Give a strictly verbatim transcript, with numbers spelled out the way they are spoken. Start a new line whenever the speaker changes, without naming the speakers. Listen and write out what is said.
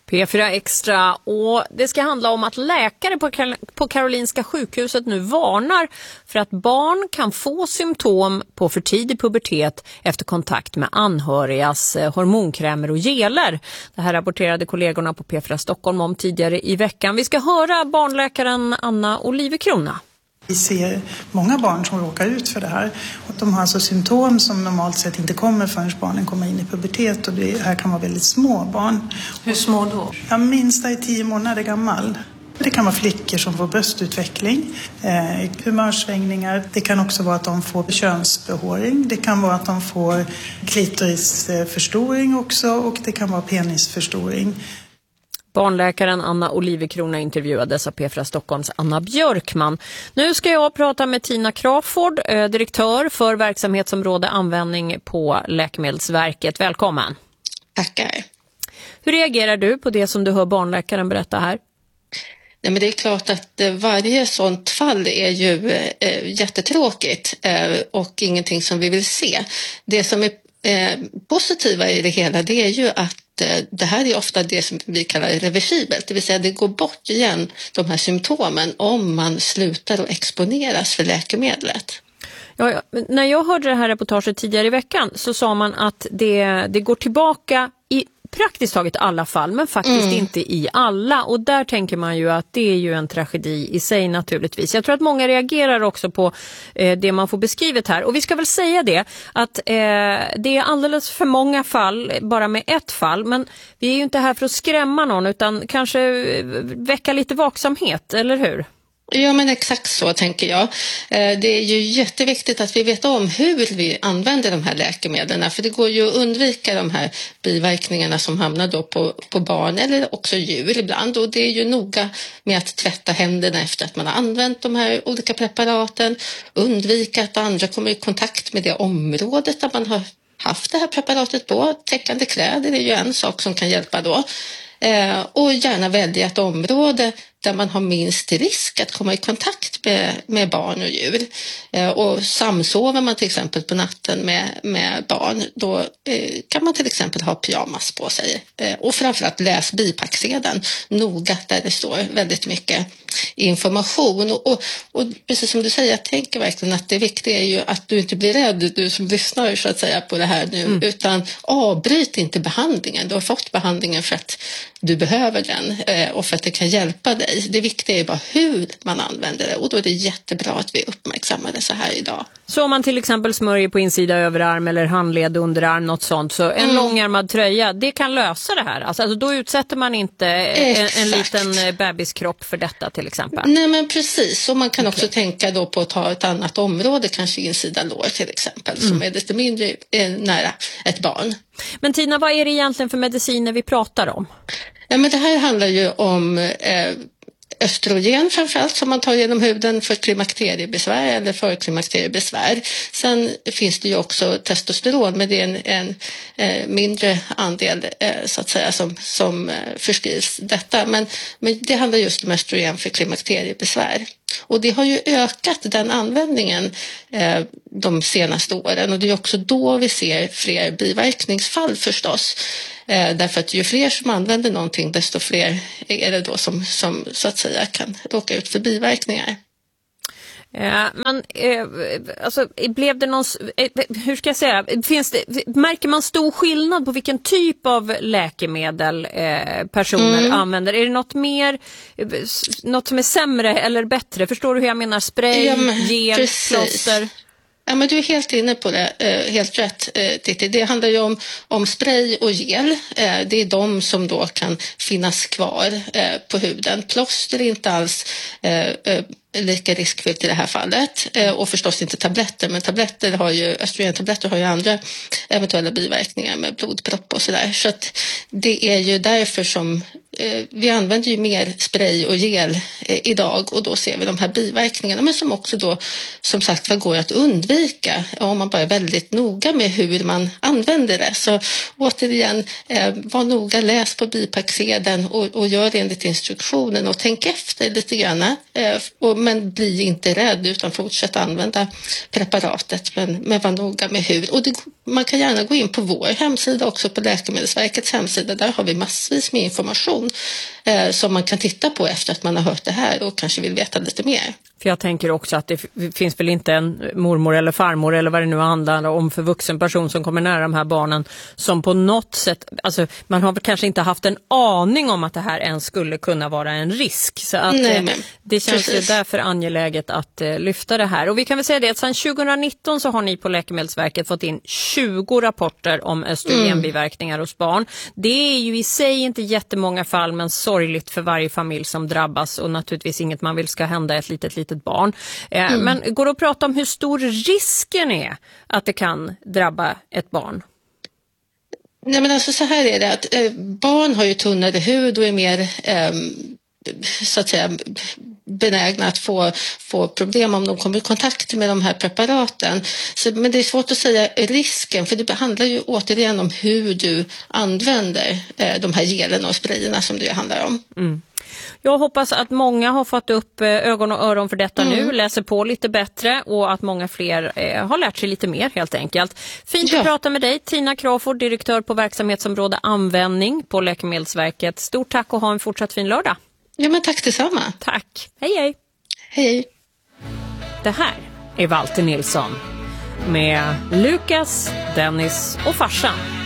P fyra Extra, och det ska handla om att läkare på, Kar- på Karolinska sjukhuset nu varnar för att barn kan få symptom på för tidig pubertet efter kontakt med anhörigas eh, hormonkrämer och geler. Det här rapporterade kollegorna på P fyra Stockholm om tidigare i veckan. Vi ska höra barnläkaren Anna Olivekrona.
Vi ser många barn som råkar ut för det här. De har alltså symptom som normalt sett inte kommer förrän barnen kommer in i pubertet, och det här kan vara väldigt små barn.
Hur små då?
Ja, minsta är tio månader gammal. Det kan vara flickor som får bröstutveckling, eh, humörsvängningar. Det kan också vara att de får könsbehåring. Det kan vara att de får klitorisförstoring också, och det kan vara penisförstoring.
Barnläkaren Anna Olivekrona intervjuades av P fyra Stockholms Anna Björkman. Nu ska jag prata med Tina Crawford, direktör för verksamhetsområde användning på Läkemedelsverket. Välkommen.
Tackar.
Hur reagerar du på det som du hör barnläkaren berätta här?
Nej, men det är klart att varje sånt fall är ju eh, jättetråkigt eh, och ingenting som vi vill se. Det som är eh, positiva i det hela, det är ju att det här är ofta det som vi kallar reversibelt, det vill säga det går bort igen, de här symptomen, om man slutar att exponeras för läkemedlet.
Ja, ja. När jag hörde det här reportaget tidigare i veckan så sa man att det, det går tillbaka i praktiskt taget alla fall, men faktiskt mm. inte i alla, och där tänker man ju att det är ju en tragedi i sig naturligtvis. Jag tror att många reagerar också på eh, det man får beskrivet här, och vi ska väl säga det att eh, det är alldeles för många fall, bara med ett fall, men vi är ju inte här för att skrämma någon utan kanske väcka lite vaksamhet, eller hur?
Ja, men exakt så tänker jag. Det är ju jätteviktigt att vi vet om hur vi använder de här läkemedlen, för det går ju att undvika de här biverkningarna som hamnar då på, på barn eller också djur ibland, och det är ju noga med att tvätta händerna efter att man har använt de här olika preparaten, undvika att andra kommer i kontakt med det området där man har haft det här preparatet på. Täckande kläder är ju en sak som kan hjälpa då. Eh, och gärna välja ett område där man har minst risk att komma i kontakt med, med barn och djur. Eh, och samsover man till exempel på natten med, med barn, då eh, kan man till exempel ha pyjamas på sig. Eh, och framförallt läs bipacksedeln noga, där det står väldigt mycket information. Och, och, och precis som du säger, jag tänker verkligen att det viktiga är ju att du inte blir rädd, du som lyssnar så att säga på det här nu, mm. utan avbryt inte behandlingen. Du har fått behandlingen för att du behöver den eh, och för att det kan hjälpa dig. Det viktiga är bara hur man använder det, och då är det jättebra att vi uppmärksammar det så här idag.
Så om man till exempel smörjer på insida överarm eller handled, underarm, något sånt, så en mm. långärmad tröja, det kan lösa det här. Alltså, alltså då utsätter man inte en, en liten bebiskropp för detta till exempel.
Nej, men precis. Och man kan okay. också tänka då på att ta ett annat område, kanske insida lår till exempel, mm. som är lite mindre eh, nära ett barn.
Men Tina, vad är det egentligen för mediciner vi pratar om?
Ja, men det här handlar ju om eh, östrogen framförallt, som man tar genom huden för klimakteriebesvär eller för klimakteriebesvär. Sen finns det ju också testosteron, men det är en, en eh, mindre andel eh, så att säga som, som eh, förskrivs detta. Men, men det handlar just om östrogen för klimakteriebesvär. Och det har ju ökat den användningen eh, de senaste åren, och det är också då vi ser fler biverkningsfall förstås. Eh, därför att ju fler som använder någonting, desto fler är det då som, som så att säga kan råka ut för biverkningar.
Ja, men eh, alltså, blev det någon, eh, hur ska jag säga, finns det, märker man stor skillnad på vilken typ av läkemedel eh, personer mm. använder? Är det något mer, något som är sämre eller bättre? Förstår du hur jag menar? Spray, ja, gel, plåster?
Ja, men du är helt inne på det, eh, helt rätt eh, Titti. Det handlar ju om, om spray och gel. Eh, det är de som då kan finnas kvar eh, på huden. Plåster är inte alls eh, eh, lika riskfyllt i det här fallet. Eh, och förstås inte tabletter, men tabletter har ju, östrogentabletter har ju andra eventuella biverkningar med blodpropp och sådär. Så att det är ju därför som eh, vi använder ju mer spray och gel eh, idag och då ser vi de här biverkningarna, men som också då som sagt vad går att undvika om man bara är väldigt noga med hur man använder det. Så återigen, eh, var noga, läs på bipacksedeln och, och gör det enligt instruktionen och tänk efter lite grann. Eh, och, men bli inte rädd utan fortsätt använda preparatet, men, men var noga med hur. Och det, man kan gärna gå in på vår hemsida också, på Läkemedelsverkets hemsida. Där har vi massvis med information eh, som man kan titta på efter att man har hört det här och kanske vill veta lite mer.
För jag tänker också att det finns väl inte en mormor eller farmor eller vad det nu handlar om för vuxen person som kommer nära de här barnen som på något sätt, alltså man har väl kanske inte haft en aning om att det här ens skulle kunna vara en risk. Så att Nej, men, det känns ju därför angeläget att uh, lyfta det här. Och vi kan väl säga det att sedan tjugonitton så har ni på Läkemedelsverket fått in tjugo rapporter om östrogenbiverkningar mm. hos barn. Det är ju i sig inte jättemånga fall, men sorgligt för varje familj som drabbas och naturligtvis inget man vill ska hända ett litet litet barn. Eh, mm. Men går det att prata om hur stor risken är att det kan drabba ett barn?
Nej, men alltså så här är det att eh, barn har ju tunnare hud och är mer eh, så att säga benägna att få, få problem om de kommer i kontakt med de här preparaten. Så, men det är svårt att säga risken, för det handlar ju återigen om hur du använder eh, de här gelen och sprayerna som det handlar om. Mm.
Jag hoppas att många har fått upp ögon och öron för detta mm. nu, läser på lite bättre och att många fler eh, har lärt sig lite mer helt enkelt. Fint ja. att prata med dig, Tina Crawford, direktör på verksamhetsområde användning på Läkemedelsverket. Stort tack och ha en fortsatt fin lördag.
Ja, men tack detsamma.
Tack. Hej hej.
Hej.
Det här är Walter Nilsson med Lukas, Dennis och farsan.